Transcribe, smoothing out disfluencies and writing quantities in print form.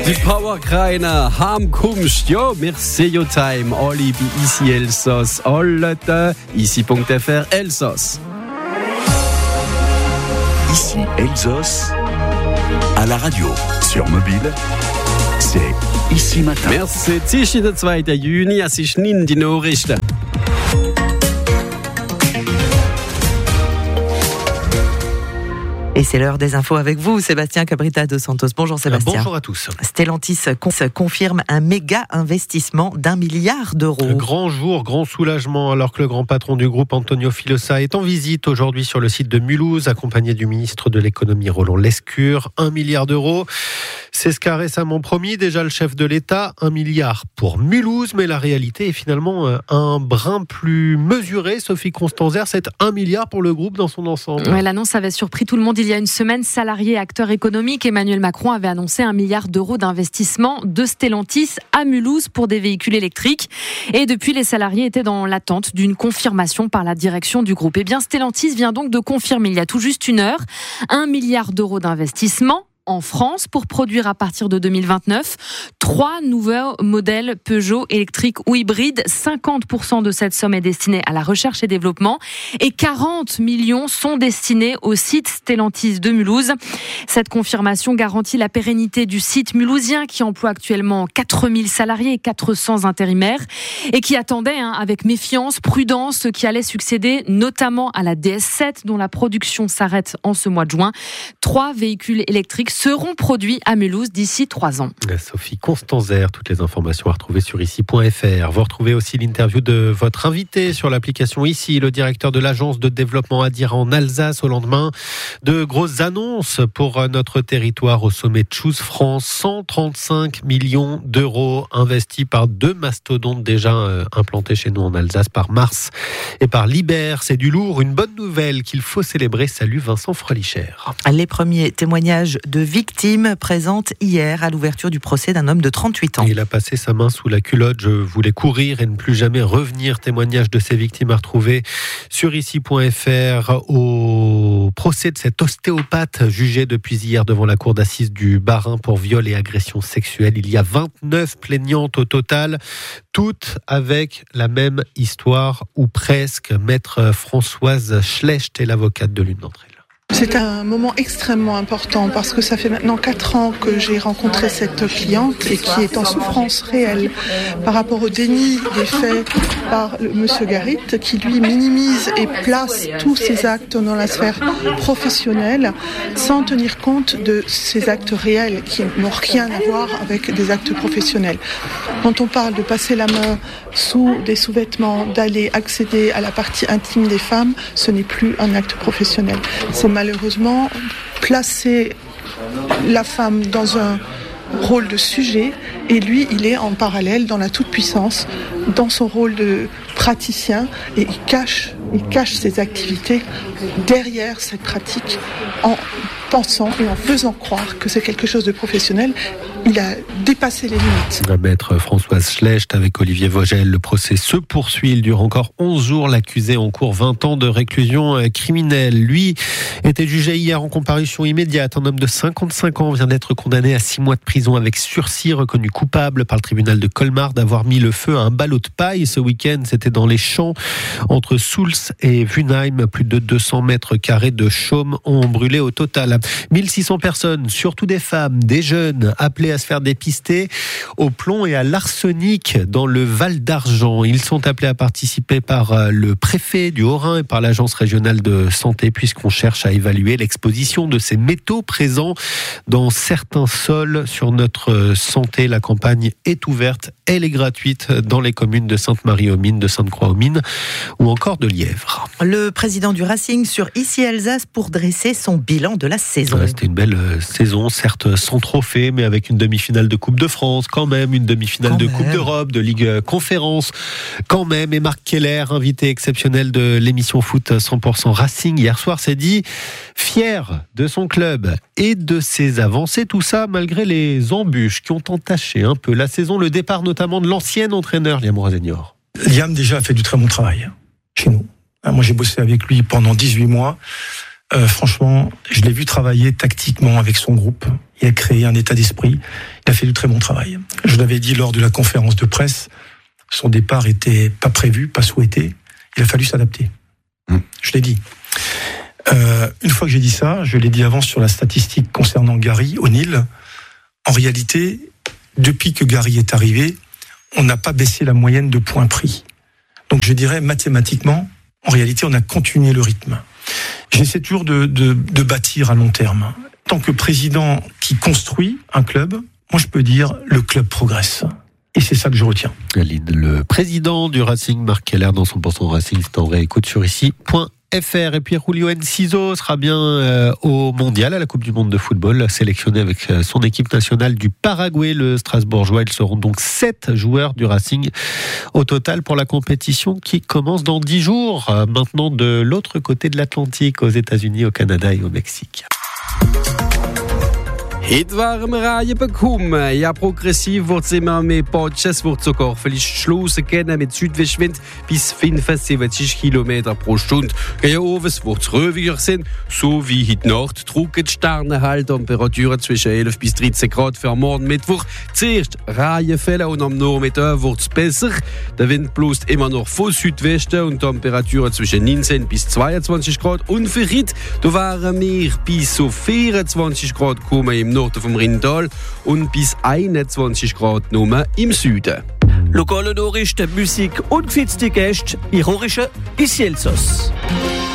Die Powerkreiner haben Kunst, ja, merci your time, alle bei Easy Elsass, alle da, easy.fr Elsass. Ici Elsass, à la radio, sur mobile, c'est Ici Matin. Merci, es ist der 2. Juni, es ist nicht die Nachrichten. Et c'est l'heure des infos avec vous, Sébastien Cabrita dos Santos. Bonjour Sébastien. Bonjour à tous. Stellantis confirme un méga investissement d'1 milliard d'euros. Grand jour, grand soulagement, alors que le grand patron du groupe, Antonio Filosa, est en visite aujourd'hui sur le site de Mulhouse, accompagné du ministre de l'économie Roland Lescure. 1 milliard d'euros, c'est ce qu'a récemment promis déjà le chef de l'État. 1 milliard pour Mulhouse, mais la réalité est finalement un brin plus mesuré. Sophie Constanzer, c'est 1 milliard pour le groupe dans son ensemble. Ouais, l'annonce avait surpris tout le monde il y a une semaine. Salariés et acteurs économiques, Emmanuel Macron avait annoncé 1 milliard d'euros d'investissement de Stellantis à Mulhouse pour des véhicules électriques. Et depuis, les salariés étaient dans l'attente d'une confirmation par la direction du groupe. Eh bien, Stellantis vient donc de confirmer il y a tout juste une heure 1 milliard d'euros d'investissement en France pour produire à partir de 2029 3 nouveaux modèles Peugeot électriques ou hybrides. 50% de cette somme est destinée à la recherche et développement et 40 millions sont destinés au site Stellantis de Mulhouse. Cette confirmation garantit la pérennité du site mulhousien qui emploie actuellement 4000 salariés et 400 intérimaires et qui attendait avec méfiance, prudence ce qui allait succéder notamment à la DS7 dont la production s'arrête en ce mois de juin. 3 véhicules électriques seront produits à Mulhouse d'ici 3 ans. Sophie Constanzer, toutes les informations à retrouver sur ici.fr. Vous retrouvez aussi l'interview de votre invité sur l'application Ici, le directeur de l'agence de développement Adira en Alsace, au lendemain de grosses annonces pour notre territoire au sommet de Choose France. 135 millions d'euros investis par 2 mastodontes déjà implantés chez nous en Alsace, par Mars et par Liber. C'est du lourd, une bonne nouvelle qu'il faut célébrer. Salut Vincent Frelicher. Les premiers témoignages de victimes présentes hier à l'ouverture du procès d'un homme de 38 ans. Il a passé sa main sous la culotte, je voulais courir et ne plus jamais revenir. Témoignage de ces victimes à retrouver sur ici.fr au procès de cet ostéopathe jugé depuis hier devant la cour d'assises du Bas-Rhin pour viol et agression sexuelle. Il y a 29 plaignantes au total, toutes avec la même histoire ou presque. Maître Françoise Schlecht est l'avocate de l'une d'entre elles. C'est un moment extrêmement important parce que ça fait maintenant 4 ans que j'ai rencontré cette cliente et qui est en souffrance réelle par rapport au déni des faits par monsieur Garit qui lui minimise et place tous ses actes dans la sphère professionnelle sans tenir compte de ces actes réels qui n'ont rien à voir avec des actes professionnels. Quand on parle de passer la main sous des sous-vêtements, d'aller accéder à la partie intime des femmes, ce n'est plus un acte professionnel. C'est malheureusement placer la femme dans un rôle de sujet et lui, il est en parallèle dans la toute-puissance, dans son rôle de praticien et il cache ses activités derrière cette pratique en pensant et en faisant croire que c'est quelque chose de professionnel. Il a dépassé les limites. La maître Françoise Schlecht avec Olivier Vogel. Le procès se poursuit. Il dure encore 11 jours. L'accusé encourt 20 ans de réclusion criminelle. Lui était jugé hier en comparution immédiate. Un homme de 55 ans vient d'être condamné à 6 mois de prison avec sursis, reconnu coupable par le tribunal de Colmar d'avoir mis le feu à un ballot de paille ce week-end. C'était dans les champs entre Souls et Wunheim. Plus de 200 mètres carrés de chaume ont brûlé au total. 1600 personnes, surtout des femmes, des jeunes, appelés à se faire dépister au plomb et à l'arsenic dans le Val d'Argent. Ils sont appelés à participer par le préfet du Haut-Rhin et par l'agence régionale de santé puisqu'on cherche à évaluer l'exposition de ces métaux présents dans certains sols sur notre santé. La campagne est ouverte, elle est gratuite dans les communes de Sainte-Marie-aux-Mines, de Sainte-Croix-aux-Mines ou encore de Lièvre. Le président du Racing sur Ici Alsace pour dresser son bilan de la saison. Ouais, c'était une belle saison, certes sans trophée, mais avec une demi-finale de Coupe de France, quand même, une demi-finale de Coupe d'Europe, de Ligue Conférence, quand même. Et Marc Keller, invité exceptionnel de l'émission Foot 100% Racing, hier soir, s'est dit fier de son club et de ses avancées. Tout ça malgré les embûches qui ont entaché un peu la saison, le départ notamment de l'ancien entraîneur Liam Roisignol. Liam déjà a fait du très bon travail chez nous. Moi j'ai bossé avec lui pendant 18 mois. Franchement, je l'ai vu travailler tactiquement avec son groupe. il a créé un état d'esprit, il a fait du très bon travail. Je l'avais dit lors de la conférence de presse, son départ était pas prévu, pas souhaité, il a fallu s'adapter. Je l'ai dit. Une fois que j'ai dit ça, je l'ai dit avant sur la statistique concernant Gary O'Neill, en réalité, depuis que Gary est arrivé, on n'a pas baissé la moyenne de points pris. Donc je dirais mathématiquement, en réalité, on a continué le rythme. J'essaie toujours de bâtir à long terme. En tant que président qui construit un club, moi je peux dire le club progresse. Et c'est ça que je retiens. Le président du Racing, Marc Keller, dans son pourcent Racing, c'est en réécoute sur ici.fr. Et puis Julio Enciso sera bien au Mondial, à la Coupe du Monde de football, sélectionné avec son équipe nationale du Paraguay, le Strasbourgeois. Ils seront donc 7 joueurs du Racing au total pour la compétition qui commence dans 10 jours. Maintenant de l'autre côté de l'Atlantique, aux États-Unis, au Canada et au Mexique. Heute waren wir Reihe bekommen. Ja, progressiv wird es immer mehr Patschen. Es wird sogar vielleicht Schlussen geben mit Südwestwind bis 75 km pro Stunde. Gegen oben wird es röwiger sein, so wie heute Nacht. Trocken die Sterne halt, Temperaturen zwischen 11 bis 13 Grad für morgen Mittwoch. Zuerst Reihenfälle und am Nachmittag wird es besser. Der Wind bläst immer noch von Südwesten und Temperaturen zwischen 19 bis 22 Grad. Und für heute, da waren wir bis so 24 Grad gekommen im Norden vom Rheintal und bis 21 Grad nur im Süden. Lokale Nachrichten, Musik und gefitzte Gäste, ironische Ici Elsass.